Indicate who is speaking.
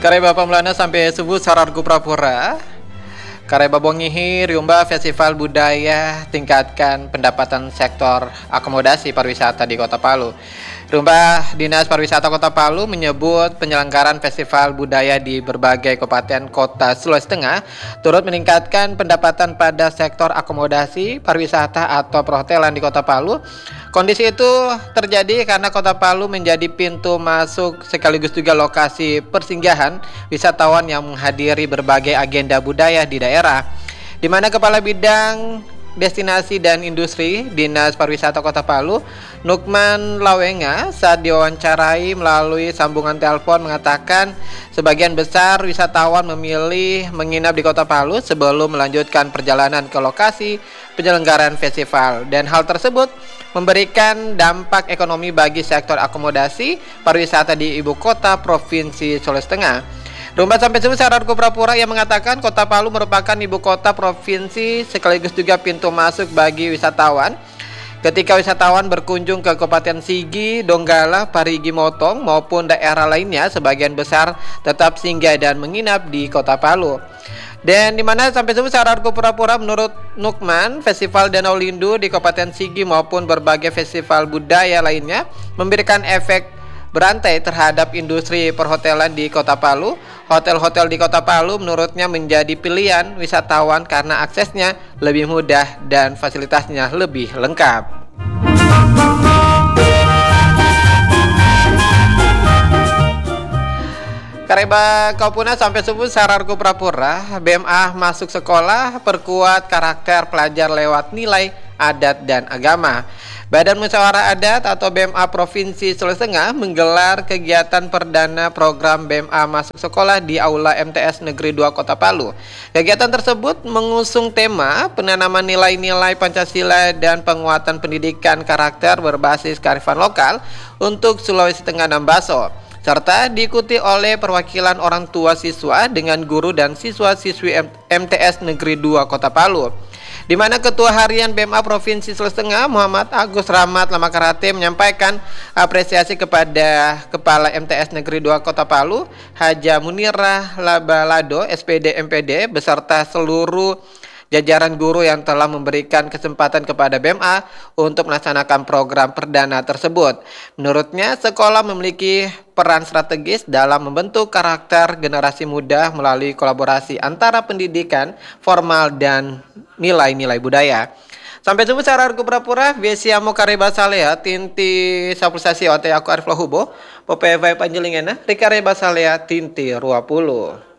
Speaker 1: Kareba pamulana sampai subuh sarargu prapura. Kareba bongihi riumba festival budaya tingkatkan pendapatan sektor akomodasi pariwisata di Kota Palu. Rumah Dinas Pariwisata Kota Palu menyebut penyelenggaraan festival budaya di berbagai kabupaten kota Sulawesi Tengah turut meningkatkan pendapatan pada sektor akomodasi pariwisata atau perhotelan di Kota Palu. Kondisi itu terjadi karena Kota Palu menjadi pintu masuk sekaligus juga lokasi persinggahan wisatawan yang menghadiri berbagai agenda budaya di daerah, di mana Kepala Bidang Destinasi dan Industri Dinas Pariwisata Kota Palu, Nukman Lawenga, saat diwawancarai melalui sambungan telepon mengatakan sebagian besar wisatawan memilih menginap di Kota Palu sebelum melanjutkan perjalanan ke lokasi penyelenggaraan festival, dan hal tersebut memberikan dampak ekonomi bagi sektor akomodasi pariwisata di ibu kota Provinsi Sulawesi Tengah. Rumah sampai subuh Sararku Prapura yang mengatakan Kota Palu merupakan ibu kota provinsi sekaligus juga pintu masuk bagi wisatawan. Ketika wisatawan berkunjung ke Kabupaten Sigi, Donggala, Parigi Motong maupun daerah lainnya, sebagian besar tetap singgah dan menginap di Kota Palu. Dan di mana sampai subuh Sararku Pura-Pura menurut Nukman, Festival Danau Lindu di Kabupaten Sigi maupun berbagai festival budaya lainnya memberikan efek berantai terhadap industri perhotelan di Kota Palu. Hotel-hotel di Kota Palu menurutnya menjadi pilihan wisatawan karena aksesnya lebih mudah dan fasilitasnya lebih lengkap. Kareba Kaupuna sampai subuh Sararku Prapura, BMA masuk sekolah perkuat karakter pelajar lewat nilai adat dan agama. Badan Musyawarah Adat atau BMA Provinsi Sulawesi Tengah menggelar kegiatan perdana program BMA Masuk Sekolah di Aula MTS Negeri 2 Kota Palu. Kegiatan tersebut mengusung tema penanaman nilai-nilai Pancasila dan penguatan pendidikan karakter berbasis kearifan lokal untuk Sulawesi Tengah dan Baso, serta diikuti oleh perwakilan orang tua siswa dengan guru dan siswa-siswi MTS Negeri 2 Kota Palu, di mana Ketua Harian BMA Provinsi Sulawesi Tengah Muhammad Agus Rahmat Lamakarate menyampaikan apresiasi kepada Kepala MTS Negeri 2 Kota Palu, Haja Munirah Labalado, SPD MPD, beserta seluruh jajaran guru yang telah memberikan kesempatan kepada BMA untuk melaksanakan program perdana tersebut. Menurutnya, sekolah memiliki peran strategis dalam membentuk karakter generasi muda melalui kolaborasi antara pendidikan formal dan nilai-nilai budaya. Sampai jumpa secara Argo Prapura, Besiamo Kareba Salea, Tinti Sapulsasi Ote Aku Arif Lahubo, Popevai Panjelingena, Rikareba Salea, Tinti Ruapulu.